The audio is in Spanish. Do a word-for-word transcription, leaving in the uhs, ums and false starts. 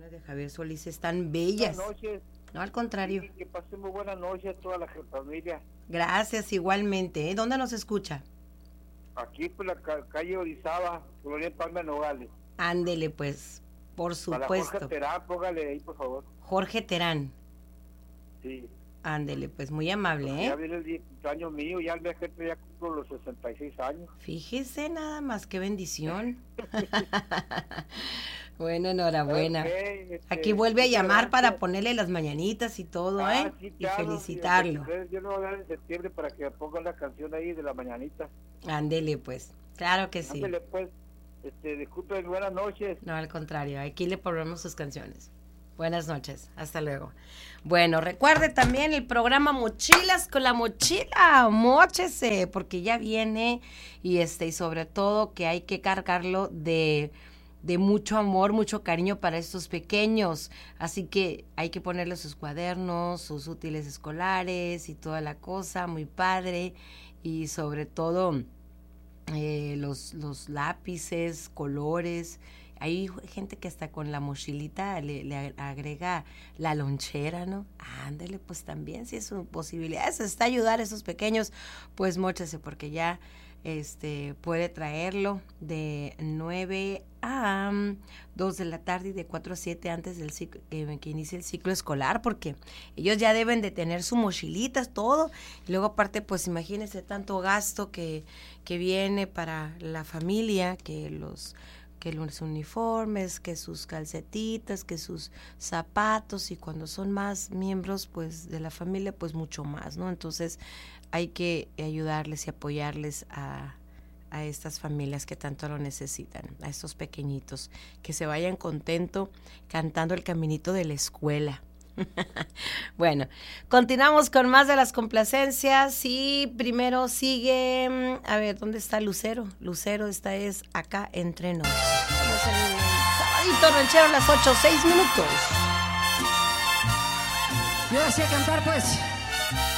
canciones de Javier Solís están bellas. Buenas noches. No, al contrario. Sí, que pasen muy buenas noches a toda la familia. Gracias, igualmente. ¿eh? ¿Dónde nos escucha? Aquí por la ca- calle Orizaba, Colonia Palma de Nogales. Ándele, pues, por Para supuesto. Jorge Terán, póngale ahí, por favor. Jorge Terán. Sí. Ándele, pues, muy amable, Porque ¿eh? ya viene el día- cumpleaños mío, ya el viajero ya cumplo los sesenta y seis años. Fíjese nada más, qué bendición. Bueno, enhorabuena. Okay, este, Aquí vuelve a muchas llamar gracias. para ponerle las mañanitas y todo, Ah, ¿eh? sí, Y claro, felicitarlo. sí, yo lo voy a dar en septiembre para que ponga la canción ahí de la mañanita. Ándele, pues. Claro que sí. Ándele, pues, este, disculpen, buenas noches. No, al contrario, aquí le ponemos sus canciones. Buenas noches, hasta luego. Bueno, recuerde también el programa Mochilas con la Mochila, móchese, porque ya viene y este y sobre todo que hay que cargarlo de, de mucho amor, mucho cariño para estos pequeños. Así que hay que ponerle sus cuadernos, sus útiles escolares y toda la cosa, muy padre. Y sobre todo eh, los, los lápices, colores. Hay gente que hasta con la mochilita le, le agrega la lonchera, ¿no? Ándale, pues también, si es una posibilidad, eso está ayudar a esos pequeños, pues móchese, porque ya este puede traerlo de nueve a dos de la tarde y de cuatro a siete antes del ciclo, eh, que inicie el ciclo escolar, porque ellos ya deben de tener su mochilitas, todo, y luego aparte, pues imagínense tanto gasto que, que viene para la familia, que los... que los uniformes, que sus calcetitas, que sus zapatos, y cuando son más miembros pues de la familia, pues mucho más, ¿no? Entonces hay que ayudarles y apoyarles a, a estas familias que tanto lo necesitan, a estos pequeñitos, que se vayan contentos cantando el caminito de la escuela. Bueno, continuamos con más de las complacencias y primero sigue, a ver, ¿dónde está Lucero? Lucero, esta es Acá Entre Nos. Vamos en Sabadito Ranchero a las ocho, seis minutos. Yo hacía cantar pues